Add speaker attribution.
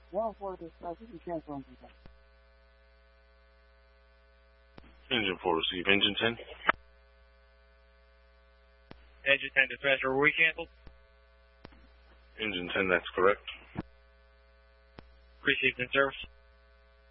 Speaker 1: 104 dispatch, you can transfer on contact.
Speaker 2: Engine 4, receive engine 10.
Speaker 3: Engine 10 dispatcher, were we canceled?
Speaker 2: Engine 10, that's correct.
Speaker 3: Received in service.